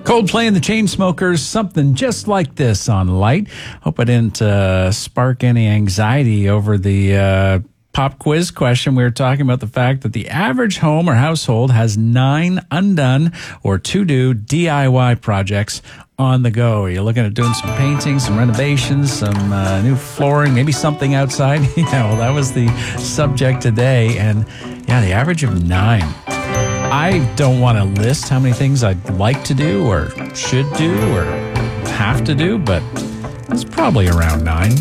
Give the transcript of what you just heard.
Coldplay and the Chainsmokers, something just like this on Light. Hope I didn't spark any anxiety over the pop quiz question. We were talking about the fact that the average home or household has 9 undone or to-do DIY projects on the go. You're looking at doing some painting, some renovations, some new flooring, maybe something outside. Yeah, well, that was the subject today. And yeah, the average of 9. I don't want to list how many things I'd like to do or should do or have to do, but it's probably around 9.